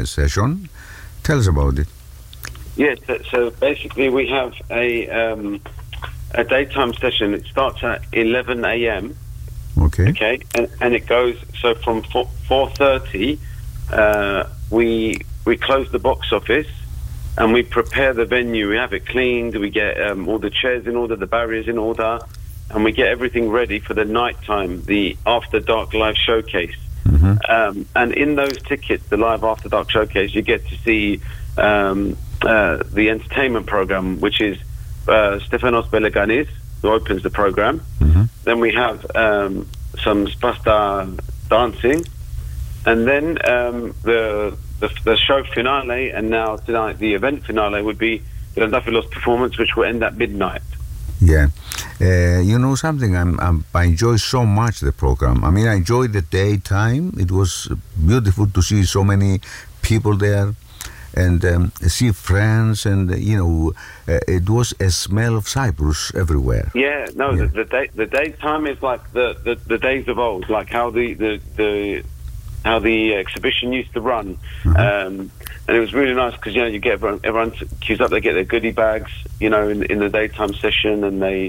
session. Tell us about it. Yes, so basically we have a daytime session. It starts at 11 a.m. Okay. And it goes, so from 4:30, we close the box office and we prepare the venue. We have it cleaned, we get all the chairs in order, the barriers in order, and we get everything ready for the nighttime, the After Dark live showcase. And in those tickets, the live After Dark showcase, you get to see the entertainment program, which is Stefanos Beleganis, who opens the program. Then we have some Spasta dancing, and then the show finale, and now tonight the event finale would be Trandafilos performance, which will end at midnight. Yeah. You know something, I enjoy so much the program. I mean, I enjoyed the daytime. It was beautiful to see so many people there and see friends, and it was a smell of Cyprus everywhere. Yeah, no, yeah. The daytime is like the days of old, like how the exhibition used to run. And it was really nice because you get everyone queues up, they get their goodie bags, in the daytime session, and they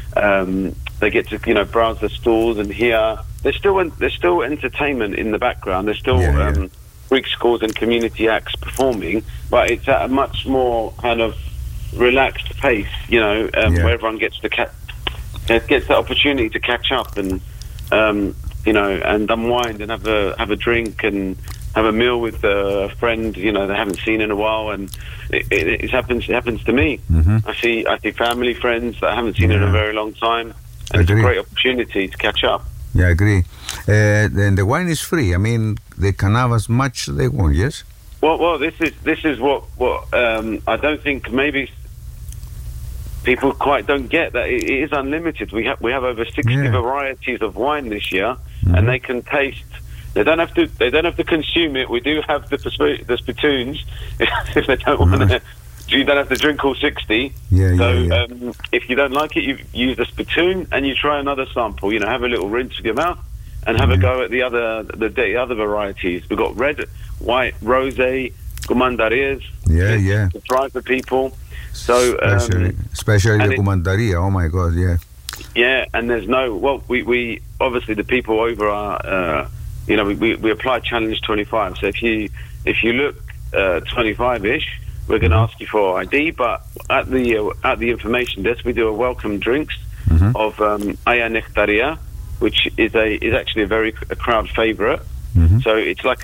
get to browse the stalls and hear. There's still entertainment in the background. There's still Greek schools and community acts performing, but it's at a much more kind of relaxed pace, where everyone gets to gets the opportunity to catch up and and unwind and have a drink and have a meal with a friend they haven't seen in a while, and it happens to me. I see family, friends that I haven't seen in a very long time, and it's a great opportunity to catch up. Yeah, I agree. And the wine is free. I mean, they can have as much they want. Yes. Well, this is what I don't think maybe people quite don't get, that it is unlimited. We have over 60 varieties of wine this year, and they can taste. They don't have to consume it. We do have the spittoons if they don't want to. You don't have to drink all 60. If you don't like it, you use the spittoon and you try another sample. Have a little rinse of your mouth and have a go at the other varieties. We've got red, white, rosé, gumandarias. To try for people. So especially the gumandaria. Oh my God, yeah. Yeah, and there's we obviously the people over our we apply Challenge 25. So if you look 25-ish, we're going to ask you for ID. But at the information desk, we do a welcome drinks of Aya Nectaria, which is actually a crowd favorite. So it's like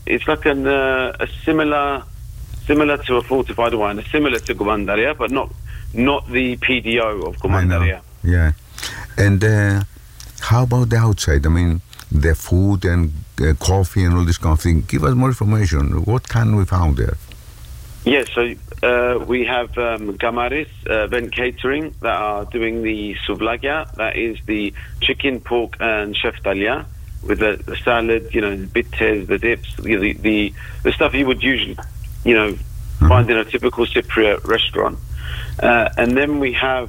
a similar to a fortified wine, similar to Gumandaria, but not the PDO of Gumandaria. Yeah. And how about the outside? I mean, the food and coffee and all this kind of thing. Give us more information. What can we find there? Yes, so we have Gamaris Event Catering that are doing the souvlagia. That is the chicken, pork, and sheftalia with the salad, the bitters, the dips, the stuff you would usually, find in a typical Cypriot restaurant. And then we have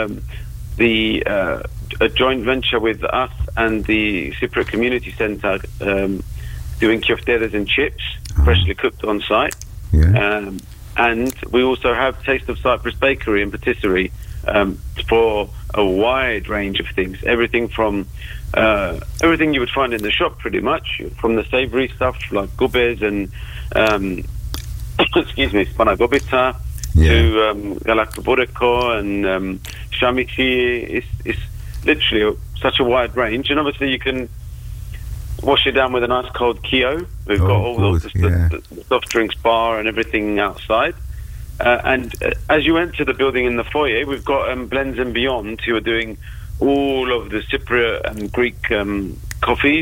a joint venture with us and the Cypriot Community Centre doing koftedas and chips, freshly cooked on site. And we also have Taste of Cyprus Bakery and Patisserie for a wide range of things. Everything from everything you would find in the shop, pretty much, from the savoury stuff like gubes and spanagobita to galaktoboreko and shamisi. It's literally such a wide range, and obviously you can wash it down with a nice cold kio. We've got all the soft drinks bar and everything outside. And as you enter the building in the foyer, we've got Blends and Beyond, who are doing all of the Cypriot and Greek coffees.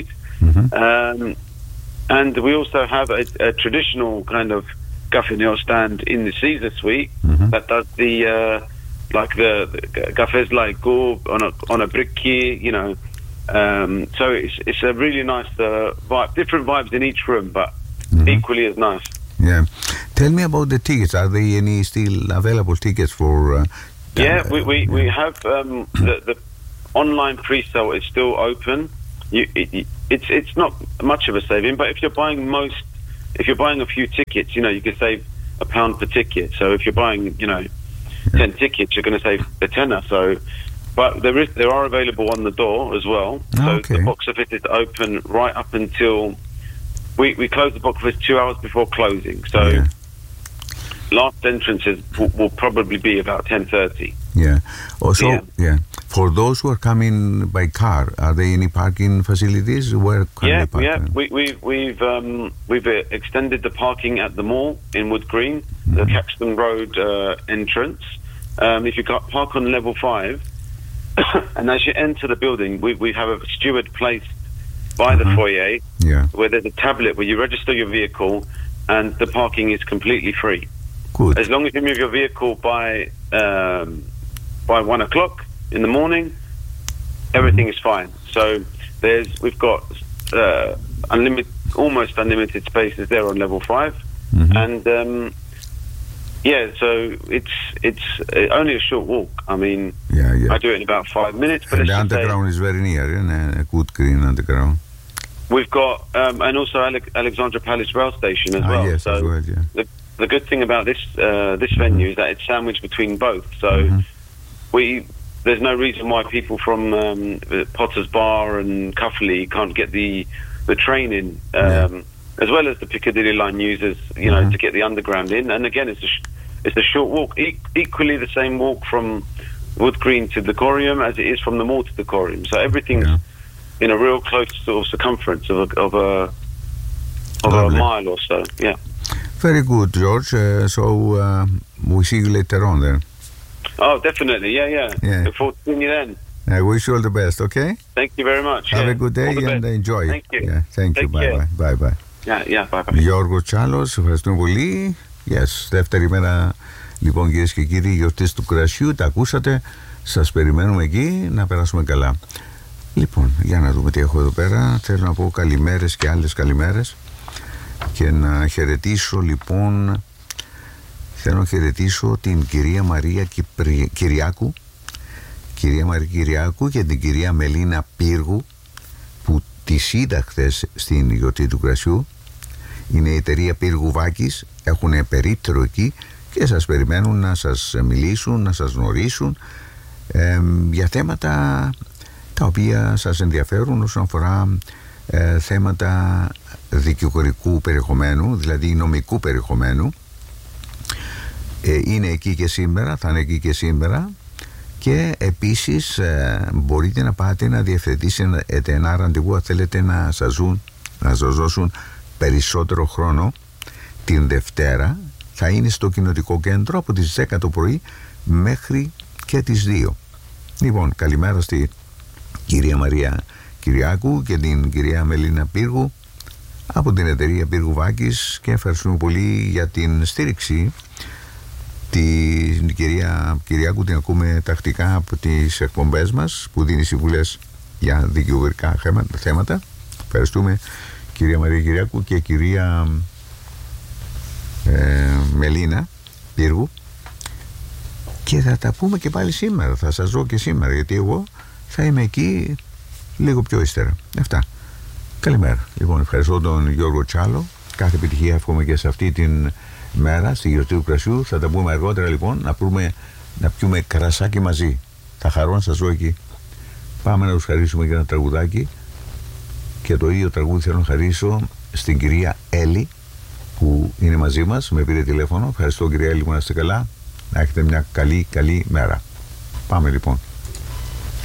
And we also have a traditional kind of Gaffineo stand in the Caesar Suite that does the cafes like go on a brick key, so it's a really nice vibe. Different vibes in each room, but equally as nice. Yeah. Tell me about the tickets. Are there any still available tickets for? We have the online pre-sale is still open. It's not much of a saving, but if you're buying most if you're buying a few tickets, you know, you can save £1 per ticket. So if you're buying, you know, 10 tickets, you're going to save a tenner. So, but there are available on the door as well. So the box office is open right up until we close the box office 2 hours before closing. So last entrances will probably be about 10:30. Yeah. Also, for those who are coming by car, are there any parking facilities? Where can they park? We've extended the parking at the mall in Wood Green, the Caxton Road entrance. If you park on level 5, and as you enter the building, we have a steward placed by the foyer, where there's a tablet where you register your vehicle, and the parking is completely free. Good. As long as you move your vehicle by 1 o'clock in the morning, everything is fine. So we've got almost unlimited spaces there on level 5, and so it's only a short walk. I mean, I do it in about 5 minutes. But and the underground is very near, a Wood Green underground. We've got and also Alexandra Palace Rail Station as well. Yes, so as well, the good thing about this venue is that it's sandwiched between both. So there's no reason why people from Potter's Bar and Cuffley can't get the train in, as well as the Piccadilly line users, you know, to get the underground in. And again, it's a short walk, equally the same walk from Wood Green to the Corium as it is from the mall to the Corium. So everything's in a real close sort of circumference of a mile or so. Yeah. Very good, George. So we'll see you later on then. Oh, definitely. Yeah. Look forward to seeing you then. I wish you all the best, okay? Thank you very much. Have a good day and enjoy. Thank you. Thank you. Bye-bye. Bye-bye. Γιώργο Τσάλος, ευχαριστούμε πολύ. Yes, δεύτερη μέρα, λοιπόν, κυρίες και κύριοι, γιορτής του κρασιού. Τα ακούσατε. Σας περιμένουμε εκεί να περάσουμε καλά. Λοιπόν, για να δούμε τι έχω εδώ πέρα. Θέλω να πω καλημέρες και άλλες καλημέρες. Και να χαιρετήσω, λοιπόν, θέλω να χαιρετήσω την κυρία Μαρία Κυριάκου, και την κυρία Μελίνα Πύργου, που τις είδα χθες στην γιορτή του κρασιού. Είναι η εταιρεία Πύργου Βάκης, έχουν περίπτερο εκεί και σας περιμένουν να σας μιλήσουν, να σας γνωρίσουν για θέματα τα οποία σας ενδιαφέρουν όσον αφορά θέματα δικηγορικού περιεχομένου, δηλαδή νομικού περιεχομένου. Είναι εκεί και σήμερα, θα είναι εκεί και σήμερα, και επίσης μπορείτε να πάτε να διευθετήσετε ένα ραντεβού αν θέλετε να σας δώσουν περισσότερο χρόνο. Την Δευτέρα θα είναι στο Κοινοτικό Κέντρο από τις 10 το πρωί μέχρι και τις 2. Λοιπόν, καλημέρα στη κυρία Μαρία Κυριάκου και την κυρία Μελίνα Πύργου από την εταιρεία Πύργου Βάκης, και ευχαριστούμε πολύ για την στήριξη. Την κυρία Κυριάκου την ακούμε τακτικά από τις εκπομπές μας, που δίνει συμβουλές για δικηγορικά θέματα. Ευχαριστούμε κυρία Μαρία Κυριάκου και κυρία Μελίνα Πύργου, και θα τα πούμε και πάλι σήμερα. Θα σας δω και σήμερα, γιατί εγώ θα είμαι εκεί λίγο πιο ύστερα. Αυτά. Καλημέρα. Λοιπόν, ευχαριστώ τον Γιώργο Τσάλο. Κάθε επιτυχία εύχομαι και σε αυτή την μέρα, στη γιορτή του κρασιού. Θα τα πούμε αργότερα, λοιπόν, να πιούμε κρασάκι μαζί. Θα χαρώ να σας δω εκεί. Πάμε να τους χαρίσουμε για ένα τραγουδάκι, και το ίδιο τραγούδι θέλω να χαρίσω στην κυρία Έλλη, που είναι μαζί μας, με πήρε τηλέφωνο. Ευχαριστώ, κυρία Έλλη, που να είστε καλά, να έχετε μια καλή μέρα. Πάμε, λοιπόν.